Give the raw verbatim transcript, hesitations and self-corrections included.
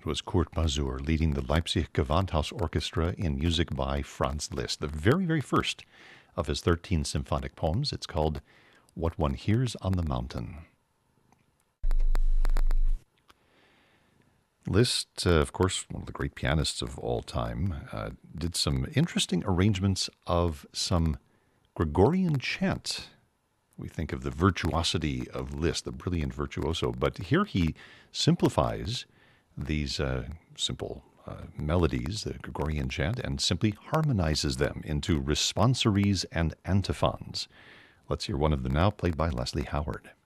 was Kurt Masur leading the Leipzig Gewandhaus Orchestra in music by Franz Liszt, the very, very first of his thirteen symphonic poems. It's called What One Hears on the Mountain. Liszt, uh, of course, one of the great pianists of all time, uh, did some interesting arrangements of some Gregorian chant. We think of the virtuosity of Liszt, the brilliant virtuoso, but here he simplifies these uh, simple uh, melodies, the Gregorian chant, and simply harmonizes them into responsories and antiphons. Let's hear one of them now, played by Leslie Howard.